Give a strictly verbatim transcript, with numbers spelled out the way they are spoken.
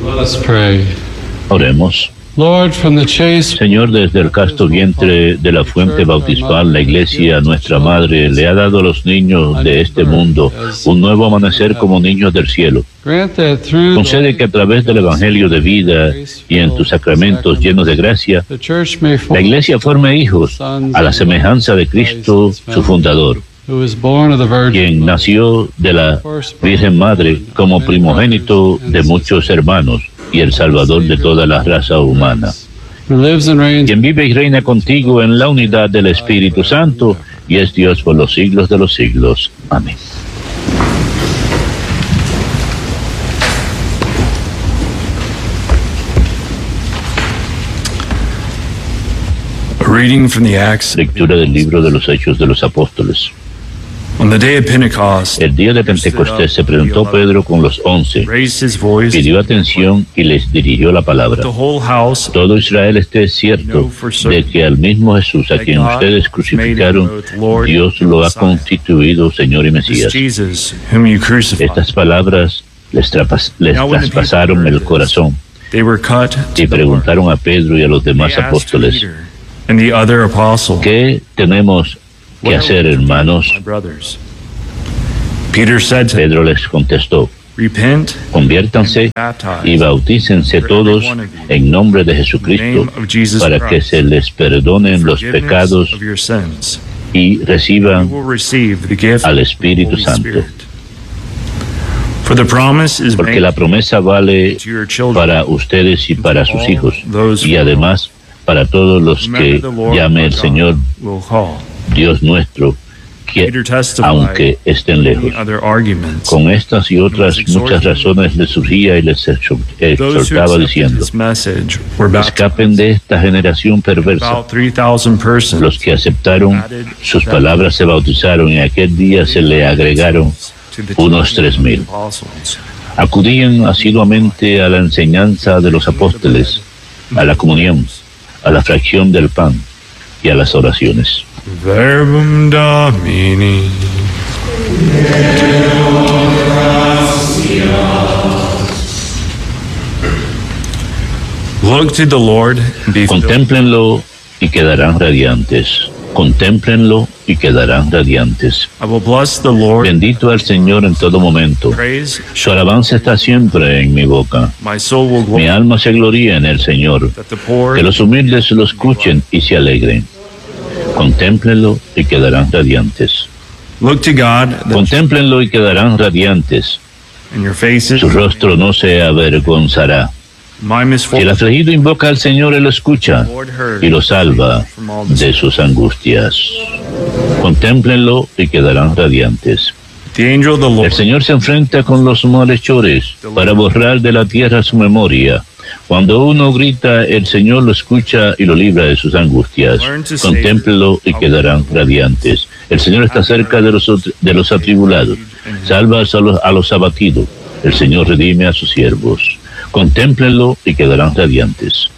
Let us pray. Oremos. Lord, from the chaste Señor, desde el casto vientre de la fuente bautismal, la Iglesia, nuestra Madre, le ha dado a los niños de este mundo un nuevo amanecer como niños del cielo. grant that through Concede que a través del Evangelio de vida y en tus sacramentos llenos de gracia, the church may la form Iglesia forme hijos a la semejanza de Cristo, su fundador, who was born of the Virgin, quien nació de la Virgen Madre como primogénito de muchos hermanos y el Salvador de toda la raza humana, who lives and reigns quien vive y reina contigo en la unidad del Espíritu Santo y es Dios por los siglos de los siglos. Amén. A reading from the Acts. Lectura del libro de los Hechos de los Apóstoles. On the day of Pentecost, El día de Pentecostés se presentó Pedro con los once, raised his voice, pidió atención y les dirigió la palabra. the whole house, Todo Israel esté cierto de que al mismo Jesús a quien ustedes crucificaron, Dios lo ha constituido Señor y this Mesías. Jesus, whom you crucified. Estas palabras les, trapas- les traspasaron el corazón They were cut y to the heart. preguntaron a Pedro y a los They demás asked apóstoles, Peter and the other apostle, ¿qué tenemos que "What hacer, are we to do, hermanos? my brothers?" Peter said to them, Pedro les contestó, repent conviértanse y bautícense todos en nombre de in the Jesucristo name of Jesus para que Christ, se les perdonen los forgiveness pecados of your sins. y You reciban will receive the gift al of the Espíritu Holy Santo. Spirit. For the promise is Porque made la promesa vale to your children, para ustedes y para sus hijos, those y who además para todos los whomever que the Lord llame our el God Señor will call. Dios nuestro, que, Peter testified aunque estén lejos. many other arguments. Con estas y otras muchas razones les surgía y les exhor- Those who exhortaba accepted diciendo, this message were escapen de esta generación perversa. about three thousand persons. Los que aceptaron sus palabras se bautizaron y aquel día se le agregaron to the unos teaching tres of the mil. apostles. Acudían asiduamente a la enseñanza de los apóstoles, a la comunión, a la fracción del pan y a las oraciones. Verbum Domini. Look to the Lord and be filled. Contémplenlo y quedarán radiantes. Contémplenlo y quedarán radiantes. I will bless the Lord. Bendito al Señor en todo momento. Praise. Su alabanza está siempre en mi boca. My soul will Mi glory alma se gloría en el Señor. that the poor Que los humildes lo escuchen y se alegren. Contémplenlo y quedarán radiantes. look to God that Contémplenlo y quedarán radiantes. in your faces. Su rostro no se avergonzará. My Si el misfortune. afligido invoca al Señor, Él lo escucha Lord heard y lo salva from all the de sus angustias. Contémplenlo y quedarán radiantes. The angel of the El Lord Señor se enfrenta con los malhechores para borrar de la tierra su memoria. Cuando uno grita, el Señor lo escucha y lo libra de sus angustias. Contémplenlo y quedarán radiantes. El Señor está cerca de los, de los atribulados. Salva a los, a los abatidos. El Señor redime a sus siervos. Contémplenlo y quedarán radiantes.